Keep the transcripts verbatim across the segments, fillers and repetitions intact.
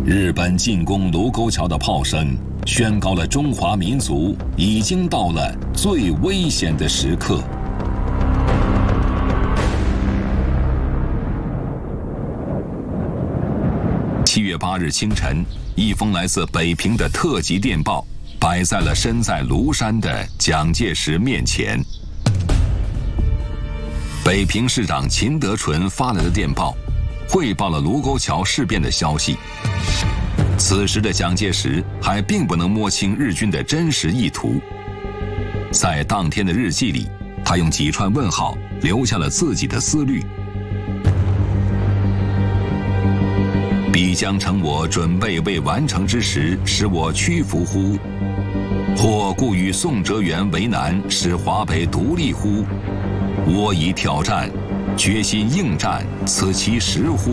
日本进攻卢沟桥的炮声，宣告了中华民族已经到了最危险的时刻。七月八日清晨，一封来自北平的特级电报摆在了身在庐山的蒋介石面前。北平市长秦德纯发来的电报，汇报了卢沟桥事变的消息。此时的蒋介石还并不能摸清日军的真实意图。在当天的日记里，他用几串问号留下了自己的思虑。必将成我准备未完成之时，使我屈服乎？或故与宋哲元为难，使华北独立乎？我已挑战，决心应战，此其时乎？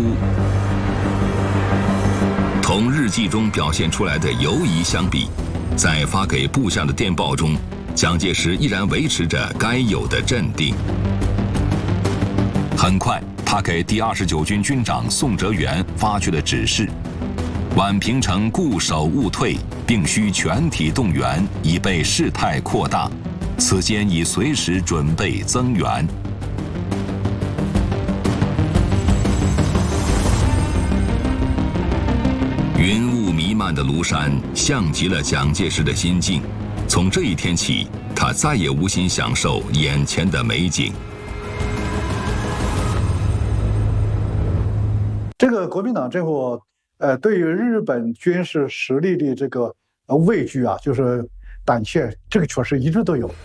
同日记中表现出来的犹疑相比，在发给部下的电报中，蒋介石依然维持着该有的镇定。很快，他给第二十九军军长宋哲元发去了指示：宛平城固守勿退，并需全体动员，以备事态扩大。此间已随时准备增援。云雾弥漫的庐山，像极了蒋介石的心境。从这一天起，他再也无心享受眼前的美景。 这个国民党这伙，呃，对于日本军事实力的这个呃畏惧啊，就是胆怯，这个确实一直都有。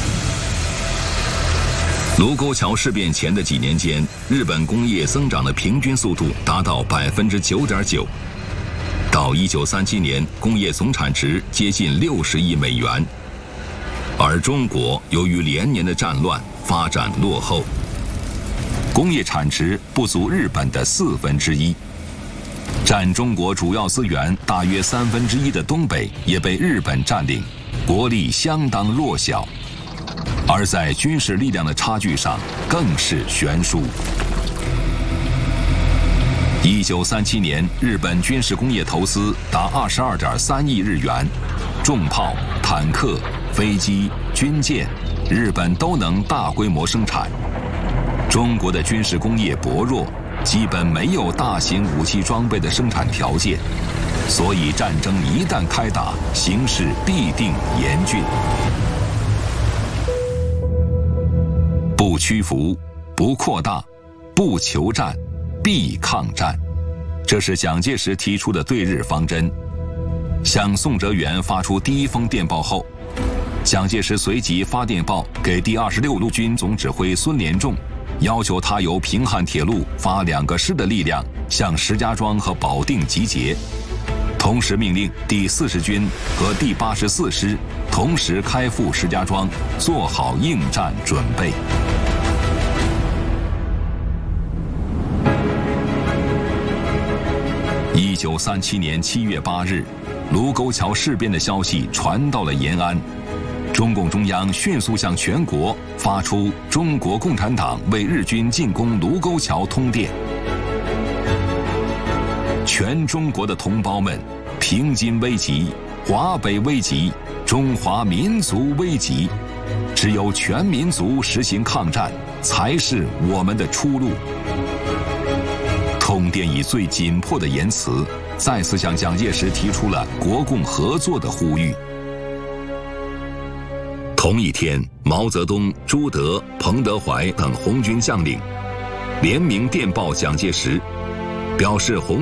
卢沟桥事变前的几年间，日本工业增长的平均速度达到百分之九点九，到一九三七年，工业总产值接近六十亿美元，而中国由于连年的战乱，发展落后。工业产值不足日本的四分之一，占中国主要资源大约三分之一的东北也被日本占领，国力相当弱小，而在军事力量的差距上更是悬殊。一九三七年，日本军事工业投资达二十二点三亿日元，重炮、坦克、飞机、军舰，日本都能大规模生产。中国的军事工业薄弱，基本没有大型武器装备的生产条件，所以战争一旦开打，形势必定严峻。不屈服，不扩大，不求战，必抗战，这是蒋介石提出的对日方针。向宋哲元发出第一封电报后，蒋介石随即发电报给第二十六路军总指挥孙连仲，要求他由平汉铁路发两个师的力量向石家庄和保定集结，同时命令第四十军和第八十四师同时开赴石家庄，做好应战准备。一九三七年七月八日，卢沟桥事变的消息传到了延安。中共中央迅速向全国发出中国共产党为日军进攻卢沟桥通电。全中国的同胞们，平津危急，华北危急，中华民族危急，只有全民族实行抗战，才是我们的出路。通电以最紧迫的言辞，再次向蒋介石提出了国共合作的呼吁。同一天，毛泽东、朱德、彭德怀等红军将领联名电报蒋介石，表示红